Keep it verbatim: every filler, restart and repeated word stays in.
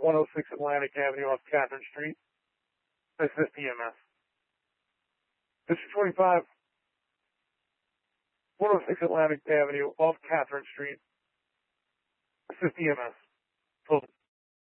one oh six Atlantic Avenue off Catherine Street. Assist E M S. District twenty-five, one oh six Atlantic Avenue off Catherine Street. Assist E M S. Hold it.